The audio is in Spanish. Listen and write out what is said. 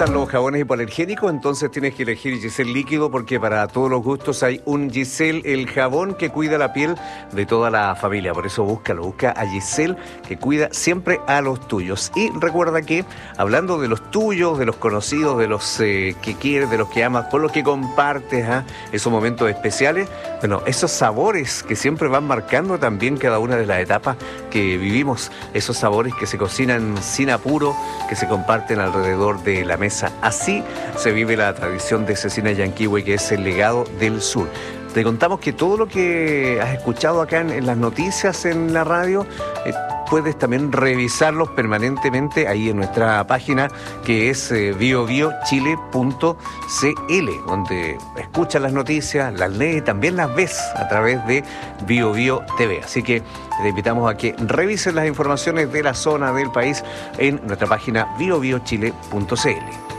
gustan los jabones hipoalergénicos, entonces tienes que elegir Giselle líquido porque para todos los gustos hay un Giselle, el jabón que cuida la piel de toda la familia. Por eso busca a Giselle, que cuida siempre a los tuyos. Y recuerda que hablando de los tuyos, de los conocidos, de los que quieres, de los que amas, por los que compartes esos momentos especiales, bueno, esos sabores que siempre van marcando también cada una de las etapas que vivimos, esos sabores que se cocinan sin apuro, que se comparten alrededor de la mesa. Así se vive la tradición de Cecina Llanquihue, que es el legado del sur. Te contamos que todo lo que has escuchado acá en las noticias en la radio, puedes también revisarlos permanentemente ahí en nuestra página, que es biobiochile.cl, donde escuchas las noticias, las lees, también las ves a través de BioBio TV. Así que te invitamos a que revises las informaciones de la zona del país en nuestra página biobiochile.cl.